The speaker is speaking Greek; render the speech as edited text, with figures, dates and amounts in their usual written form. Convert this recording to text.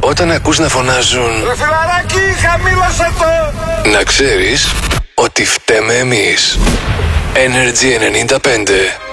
Όταν ακούς να φωνάζουν Ρε φιλαράκι, χαμήλωσε το! να ξέρεις ότι φταίμε εμείς. Energy 95.